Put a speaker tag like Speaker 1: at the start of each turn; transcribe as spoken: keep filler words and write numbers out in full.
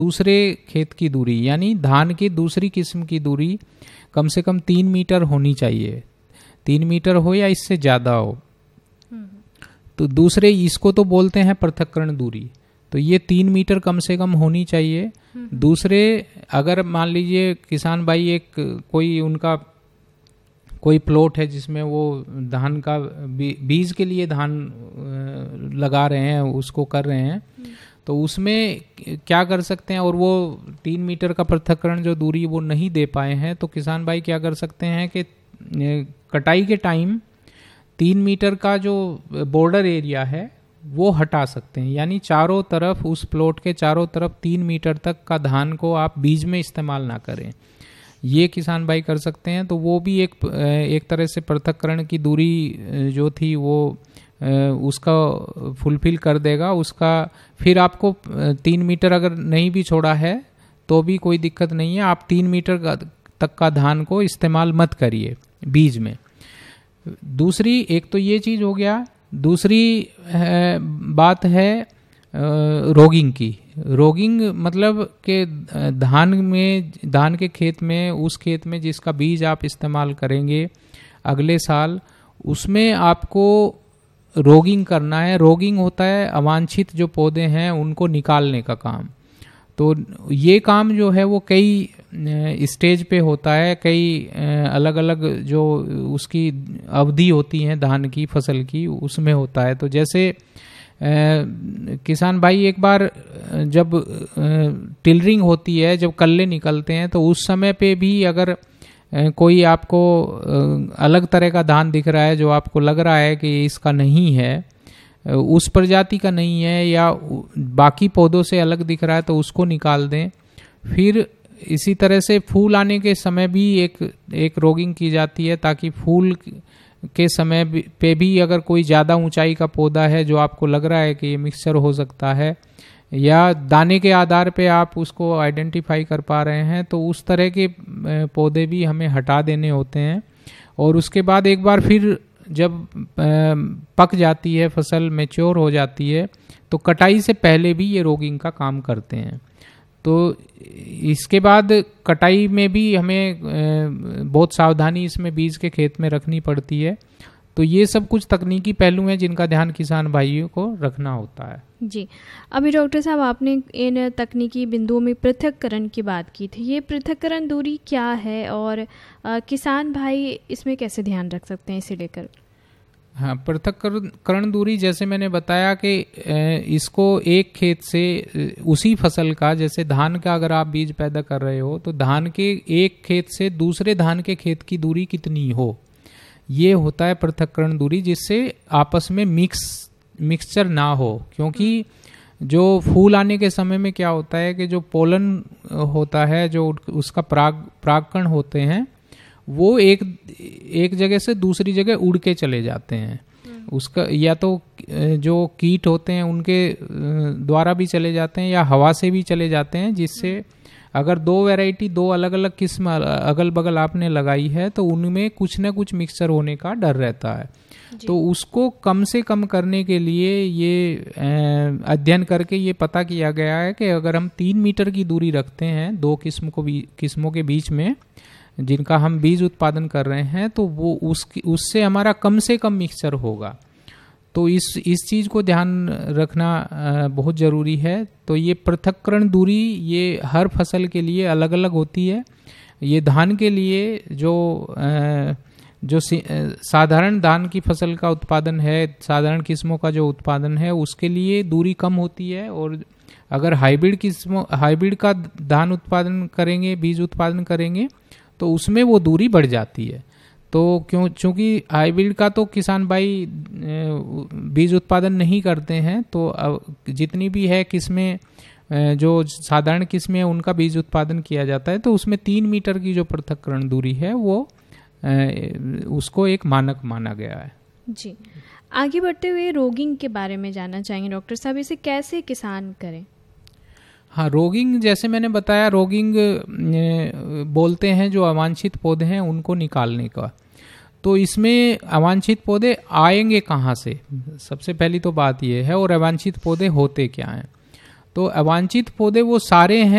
Speaker 1: दूसरे खेत की दूरी यानी धान की दूसरी किस्म की दूरी कम से कम तीन मीटर होनी चाहिए। तीन मीटर हो या इससे ज़्यादा हो। तो दूसरे इसको तो बोलते हैं पृथक्करण दूरी। तो ये तीन मीटर कम से कम होनी चाहिए। दूसरे, अगर मान लीजिए किसान भाई एक कोई उनका कोई प्लॉट है जिसमें वो धान का बीज के लिए धान लगा रहे हैं, उसको कर रहे हैं, तो उसमें क्या कर सकते हैं, और वो तीन मीटर का पृथक्करण जो दूरी वो नहीं दे पाए हैं, तो किसान भाई क्या कर सकते हैं कि कटाई के टाइम तीन मीटर का जो बॉर्डर एरिया है वो हटा सकते हैं। यानी चारों तरफ, उस प्लॉट के चारों तरफ तीन मीटर तक का धान को आप बीज में इस्तेमाल ना करें, ये किसान भाई कर सकते हैं। तो वो भी एक एक तरह से पृथक्करण की दूरी जो थी वो उसका फुलफिल कर देगा। उसका फिर आपको तीन मीटर अगर नहीं भी छोड़ा है तो भी कोई दिक्कत नहीं है, आप तीन मीटर तक का धान को इस्तेमाल मत करिए बीज में। दूसरी, एक तो ये चीज़ हो गया। दूसरी है, बात है रोगिंग की। रोगिंग मतलब कि धान में, धान के खेत में, उस खेत में जिसका बीज आप इस्तेमाल करेंगे अगले साल, उसमें आपको रोगिंग करना है। रोगिंग होता है अवांछित जो पौधे हैं उनको निकालने का काम। तो ये काम जो है वो कई स्टेज पे होता है, कई अलग अलग जो उसकी अवधि होती है धान की फसल की, उसमें होता है। तो जैसे किसान भाई एक बार जब टिलरिंग होती है, जब कल्ले निकलते हैं, तो उस समय पे भी अगर कोई आपको अलग तरह का धान दिख रहा है जो आपको लग रहा है कि इसका नहीं है, उस प्रजाति का नहीं है, या बाकी पौधों से अलग दिख रहा है, तो उसको निकाल दें। फिर इसी तरह से फूल आने के समय भी एक एक रोगिंग की जाती है, ताकि फूल के समय पे भी अगर कोई ज़्यादा ऊंचाई का पौधा है जो आपको लग रहा है कि ये मिक्सचर हो सकता है, या दाने के आधार पे आप उसको आइडेंटिफाई कर पा रहे हैं, तो उस तरह के पौधे भी हमें हटा देने होते हैं। और उसके बाद एक बार फिर जब पक जाती है फसल, मैच्योर हो जाती है, तो कटाई से पहले भी ये रोगिंग का काम करते हैं। तो इसके बाद कटाई में भी हमें बहुत सावधानी इसमें बीज के खेत में रखनी पड़ती है। तो ये सब कुछ तकनीकी पहलू हैं जिनका ध्यान किसान भाइयों को रखना होता है।
Speaker 2: जी, अभी डॉक्टर साहब आपने इन तकनीकी बिंदुओं में पृथक्करण की बात की थी। ये पृथक्करण दूरी क्या है और आ, किसान भाई इसमें कैसे ध्यान रख सकते हैं इसे लेकर?
Speaker 1: हाँ, पृथक्करण दूरी जैसे मैंने बताया कि इसको एक खेत से उसी फसल का, जैसे धान का अगर आप बीज पैदा कर रहे हो, तो धान के एक खेत से दूसरे धान के खेत की दूरी कितनी हो, ये होता है पृथक्करण दूरी, जिससे आपस में मिक्स मिक्सचर ना हो। क्योंकि जो फूल आने के समय में क्या होता है कि जो पोलन होता है, जो उसका पराग परागकण होते हैं, वो एक एक जगह से दूसरी जगह उड़ के चले जाते हैं। उसका या तो जो कीट होते हैं उनके द्वारा भी चले जाते हैं, या हवा से भी चले जाते हैं, जिससे अगर दो वैरायटी, दो अलग अलग किस्म अगल बगल आपने लगाई है, तो उनमें कुछ ना कुछ मिक्सचर होने का डर रहता है। तो उसको कम से कम करने के लिए ये अध्ययन करके ये पता किया गया है कि अगर हम तीन मीटर की दूरी रखते हैं दो किस्म को किस्मों के बीच में जिनका हम बीज उत्पादन कर रहे हैं, तो वो उसकी उससे हमारा कम से कम मिक्सचर होगा। तो इस इस चीज़ को ध्यान रखना बहुत ज़रूरी है। तो ये पृथक्करण दूरी ये हर फसल के लिए अलग अलग होती है। ये धान के लिए जो जो साधारण धान की फसल का उत्पादन है, साधारण किस्मों का जो उत्पादन है, उसके लिए दूरी कम होती है। और अगर हाइब्रिड किस्मों हाइब्रिड का धान उत्पादन करेंगे, बीज उत्पादन करेंगे, तो उसमें वो दूरी बढ़ जाती है। तो क्यों चूँकि हाइब्रिड का तो किसान भाई बीज उत्पादन नहीं करते हैं, तो जितनी भी है किस्में, जो साधारण किस्में हैं, उनका बीज उत्पादन किया जाता है। तो उसमें तीन मीटर की जो पृथक्करण दूरी है वो उसको एक मानक माना गया है।
Speaker 2: जी, आगे बढ़ते हुए रोगिंग के बारे में जानना चाहेंगे डॉक्टर साहब, इसे कैसे किसान करें?
Speaker 1: हाँ, रोगिंग जैसे मैंने बताया, रोगिंग बोलते हैं जो अवांछित पौधे हैं उनको निकालने का। तो इसमें अवांछित पौधे आएंगे कहाँ से, सबसे पहली तो बात ये है, और अवांछित पौधे होते क्या हैं। तो अवांछित पौधे वो सारे हैं